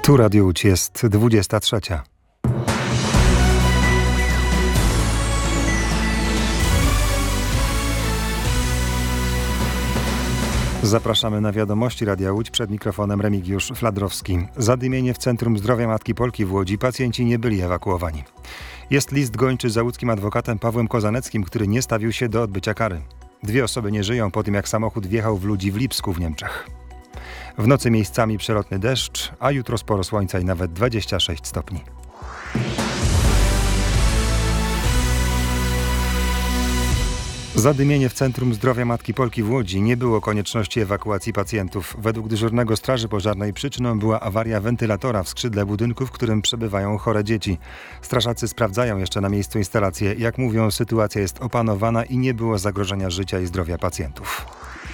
Tu Radio Łódź, jest 23. Zapraszamy na wiadomości Radia Łódź, przed mikrofonem Remigiusz Fladrowski. Zadymienie w Centrum Zdrowia Matki Polki w Łodzi. Pacjenci nie byli ewakuowani. Jest list gończy za łódzkim adwokatem Pawłem Kozaneckim, który nie stawił się do odbycia kary. 2 osoby nie żyją po tym, jak samochód wjechał w ludzi w Lipsku w Niemczech. W nocy miejscami przelotny deszcz, a jutro sporo słońca i nawet 26 stopni. Zadymienie w Centrum Zdrowia Matki Polki w Łodzi. Nie było konieczności ewakuacji pacjentów. Według dyżurnego Straży Pożarnej przyczyną była awaria wentylatora w skrzydle budynku, w którym przebywają chore dzieci. Strażacy sprawdzają jeszcze na miejscu instalację. Jak mówią, sytuacja jest opanowana i nie było zagrożenia życia i zdrowia pacjentów.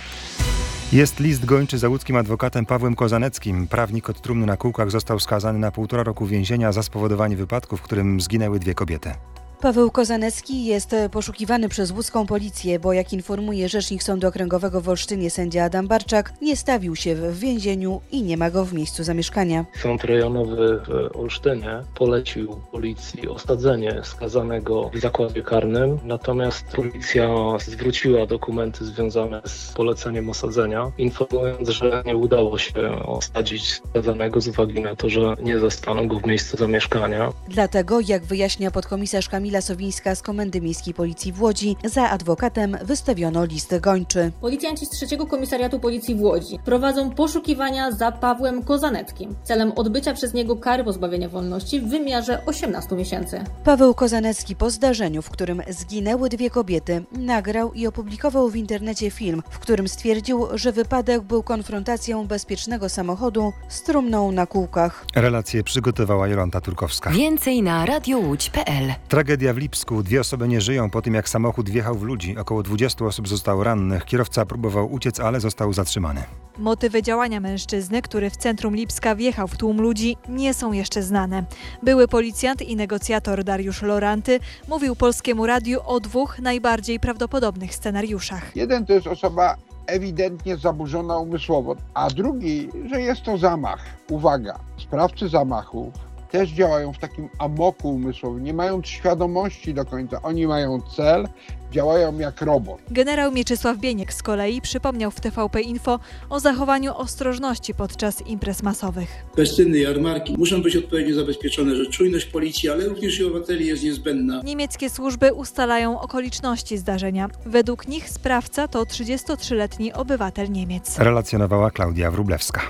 Jest list gończy za łódzkim adwokatem Pawłem Kozaneckim. Prawnik od trumny na kółkach został skazany na 1,5 roku więzienia za spowodowanie wypadku, w którym zginęły 2 kobiety. Paweł Kozanecki jest poszukiwany przez łódzką policję, bo jak informuje rzecznik Sądu Okręgowego w Olsztynie sędzia Adam Barczak, nie stawił się w więzieniu i nie ma go w miejscu zamieszkania. Sąd rejonowy w Olsztynie polecił policji osadzenie skazanego w zakładzie karnym, natomiast policja zwróciła dokumenty związane z poleceniem osadzenia, informując, że nie udało się osadzić skazanego z uwagi na to, że nie zastano go w miejscu zamieszkania. Dlatego, jak wyjaśnia podkomisarz Kamila Sowińska z Komendy Miejskiej Policji w Łodzi, za adwokatem wystawiono list gończy. Policjanci z 3. Komisariatu Policji w Łodzi prowadzą poszukiwania za Pawłem Kozaneckim celem odbycia przez niego kary pozbawienia wolności w wymiarze 18 miesięcy. Paweł Kozanecki po zdarzeniu, w którym zginęły 2 kobiety, nagrał i opublikował w internecie film, w którym stwierdził, że wypadek był konfrontacją bezpiecznego samochodu z trumną na kółkach. Relację przygotowała Jolanta Turkowska. Więcej na radiowódź.pl. Tragedia w Lipsku. 2 osoby nie żyją po tym, jak samochód wjechał w ludzi. Około 20 osób zostało rannych. Kierowca próbował uciec, ale został zatrzymany. Motywy działania mężczyzny, który w centrum Lipska wjechał w tłum ludzi, nie są jeszcze znane. Były policjant i negocjator Dariusz Loranty mówił Polskiemu Radiu o 2 najbardziej prawdopodobnych scenariuszach. Jeden to jest osoba ewidentnie zaburzona umysłowo, a drugi, że jest to zamach. Uwaga, sprawcy zamachów też działają w takim amoku umysłowym, nie mając świadomości do końca. Oni mają cel, działają jak robot. Generał Mieczysław Bieniek z kolei przypomniał w TVP Info o zachowaniu ostrożności podczas imprez masowych. Festyny, jarmarki muszą być odpowiednio zabezpieczone, że czujność policji, ale również i obywateli jest niezbędna. Niemieckie służby ustalają okoliczności zdarzenia. Według nich sprawca to 33-letni obywatel Niemiec. Relacjonowała Klaudia Wróblewska.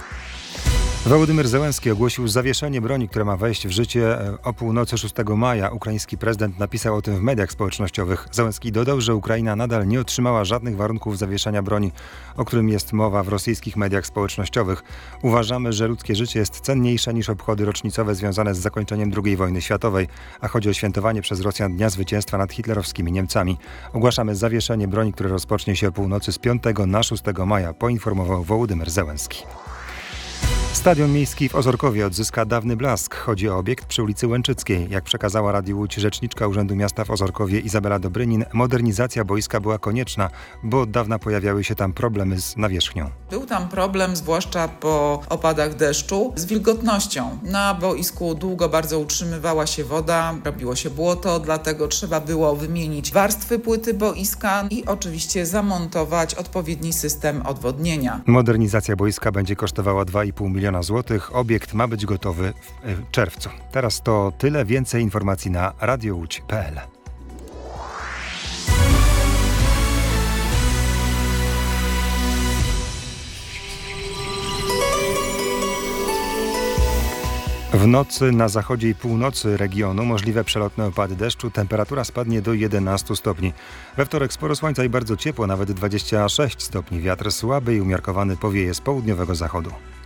Wołodymyr Zełenski ogłosił zawieszenie broni, które ma wejść w życie o północy 6 maja. Ukraiński prezydent napisał o tym w mediach społecznościowych. Zełenski dodał, że Ukraina nadal nie otrzymała żadnych warunków zawieszenia broni, o którym jest mowa w rosyjskich mediach społecznościowych. Uważamy, że ludzkie życie jest cenniejsze niż obchody rocznicowe związane z zakończeniem II wojny światowej, a chodzi o świętowanie przez Rosjan Dnia Zwycięstwa nad hitlerowskimi Niemcami. Ogłaszamy zawieszenie broni, które rozpocznie się o północy z 5 na 6 maja, poinformował Wołodymyr Zełenski. Stadion miejski w Ozorkowie odzyska dawny blask. Chodzi o obiekt przy ulicy Łęczyckiej. Jak przekazała Radiu Łódź rzeczniczka Urzędu Miasta w Ozorkowie Izabela Dobrynin, modernizacja boiska była konieczna, bo od dawna pojawiały się tam problemy z nawierzchnią. Był tam problem, zwłaszcza po opadach deszczu, z wilgotnością. Na boisku długo bardzo utrzymywała się woda, robiło się błoto, dlatego trzeba było wymienić warstwy płyty boiska i oczywiście zamontować odpowiedni system odwodnienia. Modernizacja boiska będzie kosztowała 2,5 miliona złotych. Obiekt ma być gotowy w czerwcu. Teraz to tyle. Więcej informacji na radiowódź.pl. W nocy na zachodzie i północy regionu możliwe przelotne opady deszczu. Temperatura spadnie do 11 stopni. We wtorek sporo słońca i bardzo ciepło, nawet 26 stopni. Wiatr słaby i umiarkowany powieje z południowego zachodu.